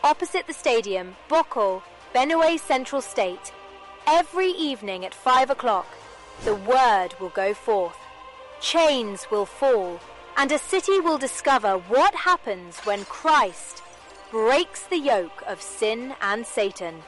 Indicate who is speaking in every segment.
Speaker 1: opposite the stadium, Bokol, Benue Central State. Every evening at 5 o'clock, the word will go forth. Chains will fall, and a city will discover what happens when Christ breaks the yoke of sin and Satan.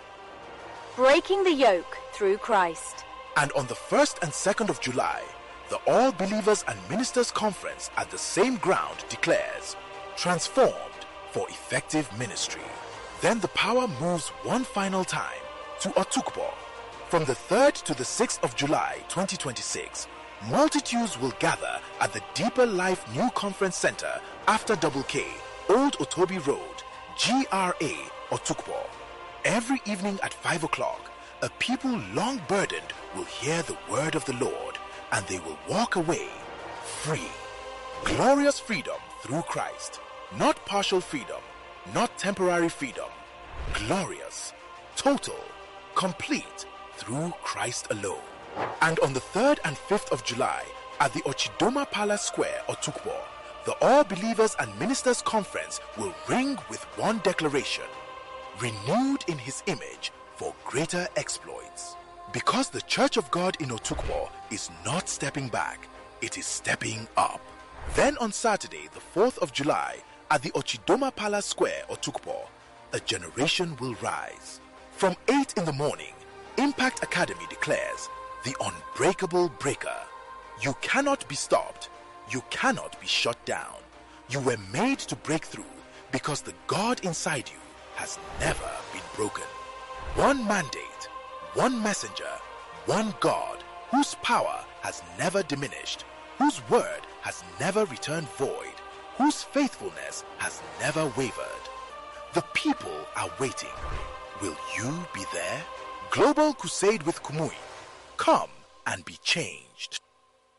Speaker 1: Breaking the yoke through Christ.
Speaker 2: And on the 1st and 2nd of July, the All Believers and Ministers Conference at the same ground declares, transformed for effective ministry. Then the power moves one final time to Otukbo. From the 3rd to the 6th of July 2026, multitudes will gather at the Deeper Life New Conference Center after Double K, Old Otobi Road, GRA, Otukbo. Every evening at 5 o'clock, a people long burdened will hear the word of the Lord, and they will walk away free. Glorious freedom through Christ. Not partial freedom, not temporary freedom. Glorious, total, complete through Christ alone. And on the 3rd and 5th of July, at the Ochidoma Palace Square, Otukbo, the All Believers and Ministers Conference will ring with one declaration: renewed in His image for greater exploits. Because the Church of God in Otukbo is not stepping back, it is stepping up. Then on Saturday, the 4th of July, at the Ochidoma Palace Square, Otukbo, a generation will rise. From 8 in the morning, Impact Academy declares, the unbreakable breaker. You cannot be stopped. You cannot be shut down. You were made to break through because the God inside you has never been broken. One mandate, one messenger, one God, whose power has never diminished, whose word has never returned void, whose faithfulness has never wavered. The people are waiting. Will you be there? Global Crusade with Kumuyi. Come and be changed.